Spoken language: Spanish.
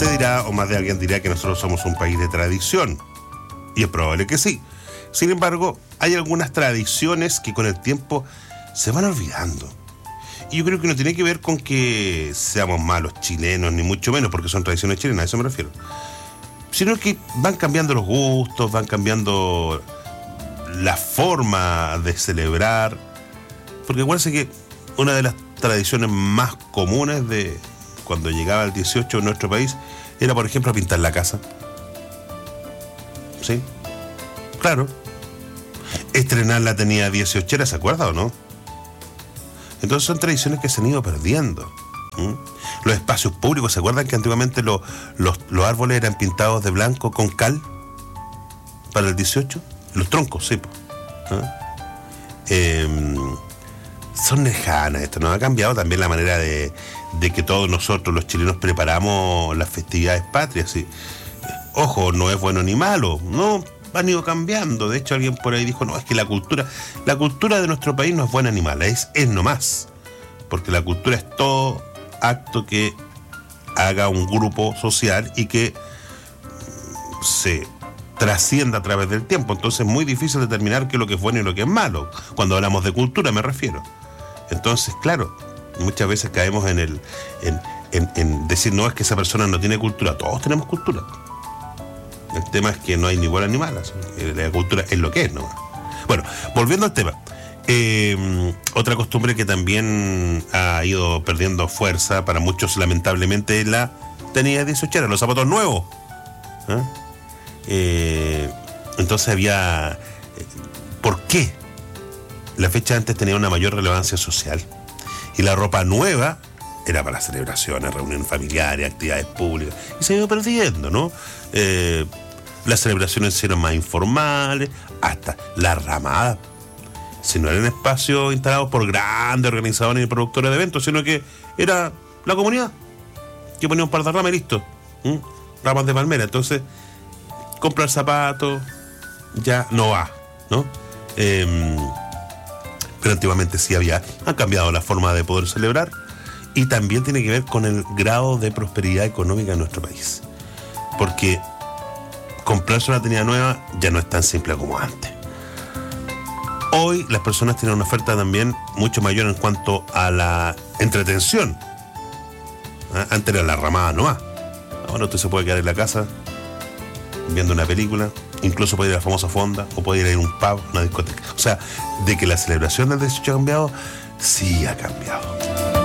Usted dirá, o más de alguien dirá, que nosotros somos un país de tradición. Y es probable que sí. Sin embargo, hay algunas tradiciones que con el tiempo se van olvidando. Y yo creo que no tiene que ver con que seamos malos chilenos, ni mucho menos, porque son tradiciones chilenas, a eso me refiero. Sino que van cambiando los gustos, van cambiando la forma de celebrar. Porque acuérdense que una de las tradiciones más comunes de cuando llegaba el 18 en nuestro país era, por ejemplo, pintar la casa. ¿Sí? Claro. Estrenar la tenía 18, ¿se acuerda o no? Entonces son tradiciones que se han ido perdiendo. Los espacios públicos, ¿se acuerdan que antiguamente los árboles eran pintados de blanco con cal para el 18? Los troncos, sí. Son lejanas esto, ¿no? Ha cambiado también la manera de que todos nosotros, los chilenos, preparamos las festividades patrias. ¿Sí? Ojo, no es bueno ni malo, no, han ido cambiando. De hecho, alguien por ahí dijo, no, es que la cultura de nuestro país no es buena ni mala, es nomás. Porque la cultura es todo acto que haga un grupo social y que se trascienda a través del tiempo. Entonces es muy difícil determinar qué es lo que es bueno y lo que es malo. Cuando hablamos de cultura me refiero. Entonces, claro, muchas veces caemos en decir, no, es que esa persona no tiene cultura. Todos tenemos cultura. El tema es que no hay ni buenas ni malas. La cultura es lo que es, ¿no? Bueno, volviendo al tema. Otra costumbre que también ha ido perdiendo fuerza para muchos, lamentablemente, es la tenía 18, los zapatos nuevos. Entonces había... ¿Por qué? La fecha antes tenía una mayor relevancia social. Y la ropa nueva era para celebraciones, reuniones familiares, actividades públicas. Y se ha ido perdiendo, ¿no? Las celebraciones se hicieron más informales, hasta las ramadas. Si no eran espacios instalados por grandes organizadores y productores de eventos, sino que era la comunidad que ponía un par de ramas y listo. Ramas de palmera. Entonces, comprar zapatos ya no va, ¿no? Pero antiguamente sí han cambiado la forma de poder celebrar, y también tiene que ver con el grado de prosperidad económica en nuestro país. Porque comprarse una tenida nueva ya no es tan simple como antes. Hoy las personas tienen una oferta también mucho mayor en cuanto a la entretención. Antes era la ramada nomás. Ahora usted se puede quedar en la casa viendo una película, incluso puede ir a la famosa fonda, o puede ir a un pub, una discoteca. O sea, de que la celebración del 18 ha cambiado, sí ha cambiado.